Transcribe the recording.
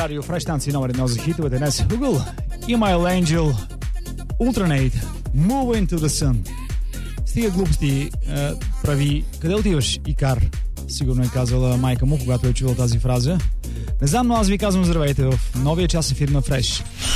радио Fresh станция номер 1 за хитовете днес. Google и My Angel Ultranate Move Into The Sun. Стига глупости прави. Къде отиваш, Икар? Сигурно е казала майка му, когато е чувал тази фраза. Не знам, но аз ви казвам здравейте в новия час ефир на Fresh.